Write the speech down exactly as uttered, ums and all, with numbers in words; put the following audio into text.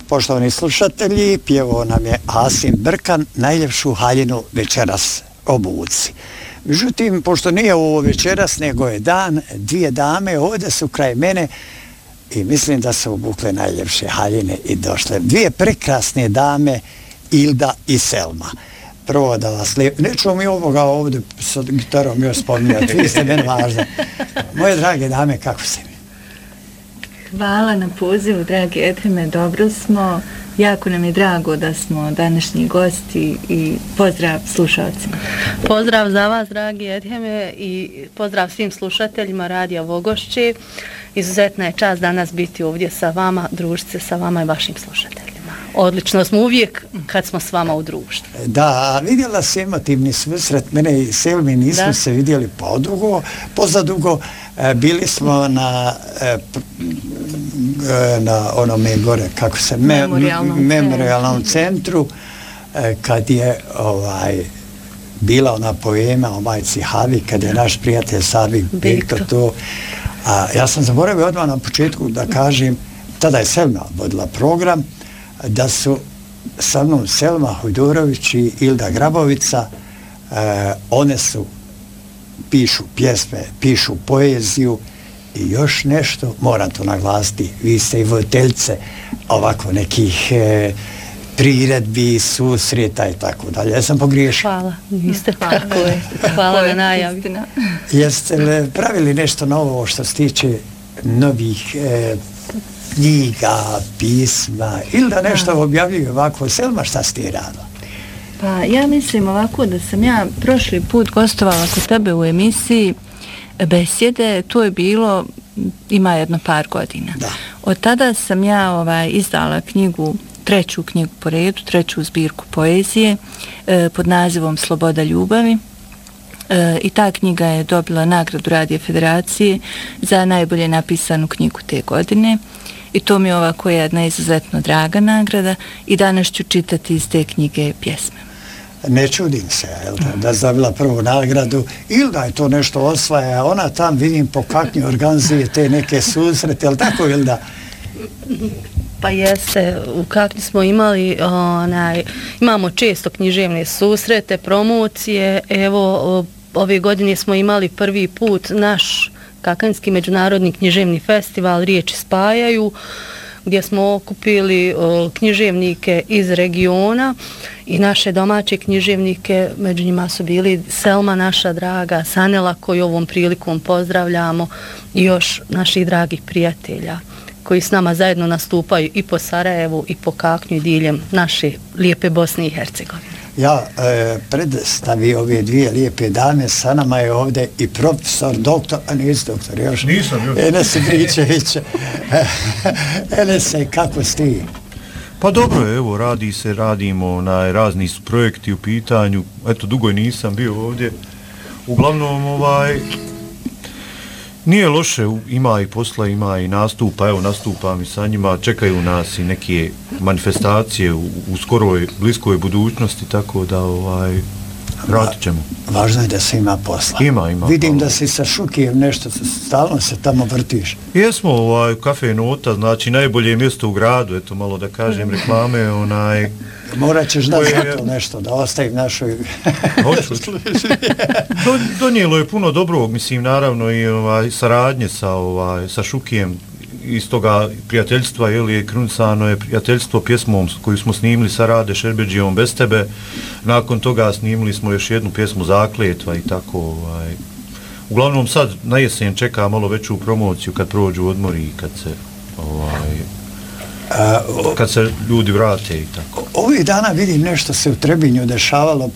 Poštovani slušatelji, pjevao nam je Asim Brkan najljepšu haljinu večeras obuci. Međutim, pošto nije ovo večeras, nego je dan, dvije dame ovdje su kraj mene i mislim da su obukle najljepše haljine i došle. Dvije prekrasne dame, Ilda i Selma. Prvo da vas lijepo... Neću mi ovoga ovdje sa gitarom još spominjati, vi ste meni važni. Moje drage dame, kako ste mi? Hvala na pozivu, dragi Edheme, dobro smo. Jako nam je drago da smo današnji gosti i pozdrav slušalcima. Pozdrav za vas, dragi Edheme, i pozdrav svim slušateljima Radija Vogošće. Izuzetna je čast danas biti ovdje sa vama, družiti se sa vama i vašim slušateljima. Odlično smo uvijek kad smo s vama u društvu. Da, vidjela se emotivni susret, mene i Selmi nismo da. se vidjeli podugo, pozadugo. Bili smo na, na onome gore, kako se, memorialnom, memorialnom centru, kad je ovaj, bila ona poema o majci Havi, kad je naš prijatelj Savik Bekto to. A ja sam zaboravio odmah na početku da kažem, tada je Selma vodila program, da su sa mnom Selma Hujdorović i Ilda Grabovica, eh, one su pišu pjesme, pišu poeziju i još nešto, moram to naglasiti, vi ste i voditeljice ovako nekih eh, priredbi, susreta i tako dalje. Ja sam pogriješio. Hvala, niste tako je. Hvala na najavi. Jeste li pravili nešto novo što se tiče novih eh, knjiga, pisma ili da nešto objavljuju ovako? Selma, šta ste radila? Pa ja mislim ovako da sam ja prošli put gostovala kod tebe u emisiji Besjede, to je bilo, ima jedno par godina. Da. Od tada sam ja ovaj, izdala knjigu, treću knjigu po redu, treću zbirku poezije eh, pod nazivom Sloboda ljubavi. E, i ta knjiga je dobila nagradu Radije Federacije za najbolje napisanu knjigu te godine i to mi je ovako jedna izuzetno draga nagrada i danas ću čitati iz te knjige pjesme. Ne čudim se, jel da, da zabila prvu nagradu ili da je to nešto osvaja, ona tam vidim po kaknji organizuje te neke susrete, jel tako ili da? Pa jeste, u kakvi smo imali, onaj, imamo često književne susrete, promocije, evo ove godine smo imali prvi put naš Kakanjski međunarodni književni festival Riječi spajaju, gdje smo okupili o, književnike iz regiona i naše domaće književnike, među njima su bili Selma naša draga, Sanela koju ovom prilikom pozdravljamo i još naših dragih prijatelja koji s nama zajedno nastupaju i po Sarajevu i po Kaknju i diljem naše lijepe Bosne i Hercegovine. Ja e, predstavio ove dvije lijepe dame, sa nama je ovdje i profesor, doktor, a nisi doktor još? Nisam još. Enese Bričević. Enese, kako si? Pa dobro, evo, radi se, radimo, na razni su projekti u pitanju, eto, dugo nisam bio ovdje. Uglavnom, ovaj, nije loše, ima i posla, ima i nastupa, evo nastupam i sa njima, čekaju nas i neke manifestacije u, u skoroj, bliskoj budućnosti, tako da ovaj, radit ćemo. Važno je da se ima posla. Ima, ima. Vidim hvala. Da si sa Šukijem nešto, stalno se tamo vrtiš. Jesmo, ovaj, kafe Nota, znači najbolje mjesto u gradu, eto malo da kažem reklame, onaj... Morat ćeš da je... to nešto, da ostavim našoj... Do, donijelo je puno dobrog, mislim, naravno i ovaj, saradnje sa, ovaj, sa Šukijem, iz toga prijateljstva, jel, je krunisano je prijateljstvo pjesmom koju smo snimili sa Rade Šerbeđijom Bez tebe, nakon toga snimili smo još jednu pjesmu Zakletva i tako, ovaj. Uglavnom sad na jesen čeka malo veću promociju kad prođu odmori i kad se ovaj, kad se ljudi vrate i tako. Ovih dana vidim nešto se u Trebinju dešavalo